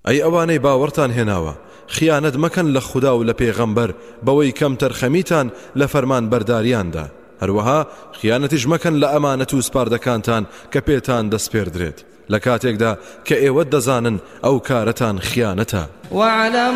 ئەی ئەوانەی باوەڕتان هێناوە خیانەت مەکەن لە خوددا و لە پێغەمبەر بەوەی کەم تەرخەمیتان لە فەرمان بەرداریاندا هەروەها خیانەتیش مەکەن لە ئەمانەت و سپاردەکانتان کە پێتان دەسپێردرێت لە کاتێکدا کە ئێوە دەزانن ئەو کارەتان خیانەتە.